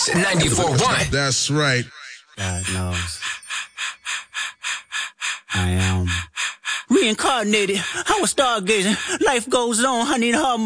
Fresh 94.1. That's right. God knows. I am reincarnated. I was stargazing. Life goes on. I need her.